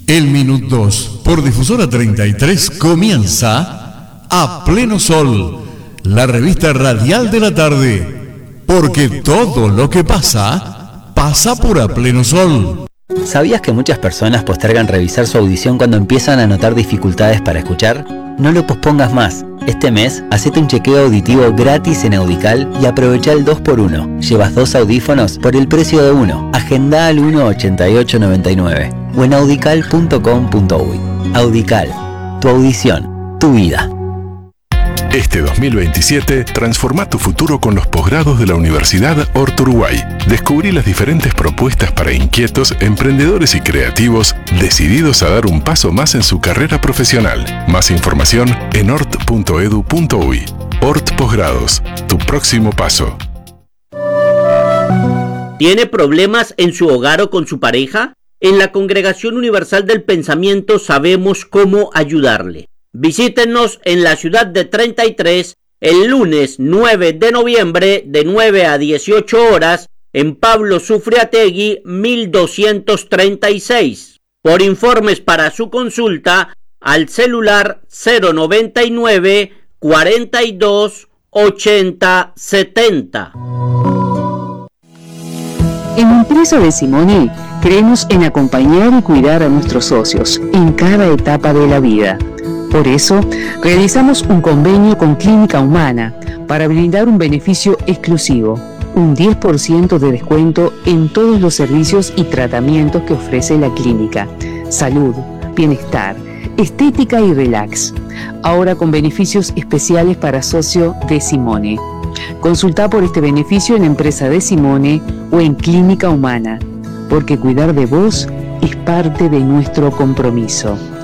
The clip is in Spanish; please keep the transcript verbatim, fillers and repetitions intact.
El Minut dos, por Difusora treinta y tres, comienza A Pleno Sol, la revista radial de la tarde, porque todo lo que pasa, pasa por A Pleno Sol. ¿Sabías que muchas personas postergan revisar su audición cuando empiezan a notar dificultades para escuchar? No lo pospongas más. Este mes, hacete un chequeo auditivo gratis en Audical y aprovecha el dos por uno. Llevas dos audífonos por el precio de uno. Agenda al uno ochenta y ocho noventa y nueve o en audical punto com punto uy. Audical, tu audición, tu vida. Este dos mil veintisiete, transforma tu futuro con los posgrados de la Universidad Hort Uruguay. Descubrí las diferentes propuestas para inquietos, emprendedores y creativos decididos a dar un paso más en su carrera profesional. Más información en hort punto edu punto uy. Hort Posgrados, tu próximo paso. ¿Tiene problemas en su hogar o con su pareja? En la Congregación Universal del Pensamiento sabemos cómo ayudarle. Visítenos en la ciudad de treinta y tres el lunes nueve de noviembre de nueve a dieciocho horas en Pablo Sufriategui mil doscientos treinta y seis. Por informes para su consulta al celular cero noventa y nueve cuarenta y dos ochenta setenta. En Impreso de Simone creemos en acompañar y cuidar a nuestros socios en cada etapa de la vida. Por eso, realizamos un convenio con Clínica Humana para brindar un beneficio exclusivo, un diez por ciento de descuento en todos los servicios y tratamientos que ofrece la clínica. Salud, bienestar, estética y relax. Ahora con beneficios especiales para socio de Simone. Consulta por este beneficio en Empresa de Simone o en Clínica Humana, porque cuidar de vos es parte de nuestro compromiso.